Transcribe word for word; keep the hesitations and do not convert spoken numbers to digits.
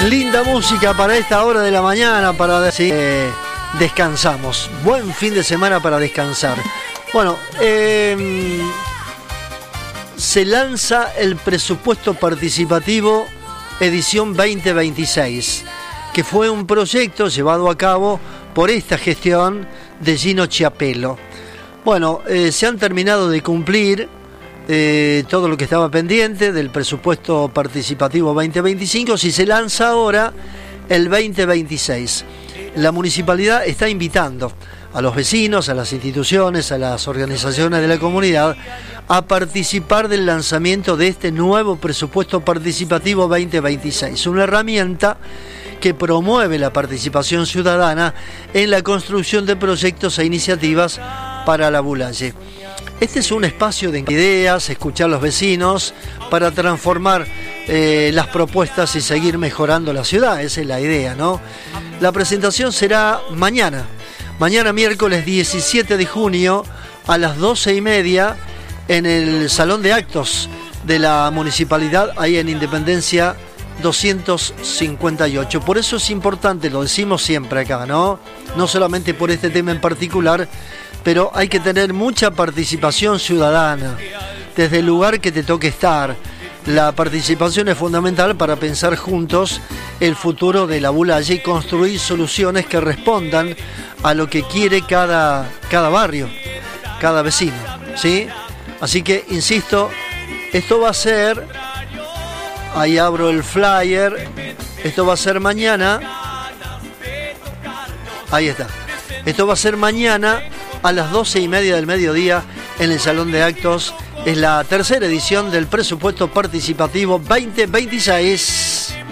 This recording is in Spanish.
Linda música para esta hora de la mañana, para decir eh, descansamos. Buen fin de semana para descansar. Bueno, eh, se lanza el presupuesto participativo edición veinte veintiséis, que fue un proyecto llevado a cabo por esta gestión de Gino Chiapello. Bueno, eh, se han terminado de cumplir eh, todo lo que estaba pendiente del presupuesto participativo veinte veinticinco, si se lanza ahora el veinte veintiséis. La municipalidad está invitando a los vecinos, a las instituciones, a las organizaciones de la comunidad a participar del lanzamiento de este nuevo presupuesto participativo veinte veintiséis, una herramienta que promueve la participación ciudadana en la construcción de proyectos e iniciativas para la Bulaye. Este es un espacio de ideas, escuchar a los vecinos para transformar eh, las propuestas y seguir mejorando la ciudad. Esa es la idea, ¿no? La presentación será mañana, mañana miércoles diecisiete de junio a las doce y media en el Salón de Actos de la Municipalidad, ahí en Independencia doscientos cincuenta y ocho. Por eso es importante, lo decimos siempre acá, ¿no? No solamente por este tema en particular, pero hay que tener mucha participación ciudadana, desde el lugar que te toque estar. La participación es fundamental para pensar juntos el futuro de la Bulaye y construir soluciones que respondan a lo que quiere cada, cada barrio, cada vecino, ¿sí? Así que, insisto, esto va a ser, ahí abro el flyer, esto va a ser mañana, ahí está, esto va a ser mañana a las doce y media del mediodía en el Salón de Actos. Es la tercera edición del presupuesto participativo veinte veintiséis.